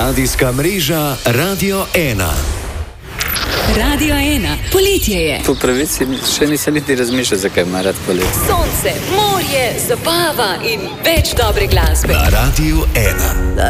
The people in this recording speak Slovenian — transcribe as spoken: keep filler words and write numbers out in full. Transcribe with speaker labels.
Speaker 1: Radijska mreža Radio ena.
Speaker 2: Radio ena, poletje je.
Speaker 3: Po pravici še nisem niti razmišljal, zakaj ima rad poletje.
Speaker 2: Sonce, morje, zabava in več dobre glasbe.
Speaker 1: Na Radiu ena.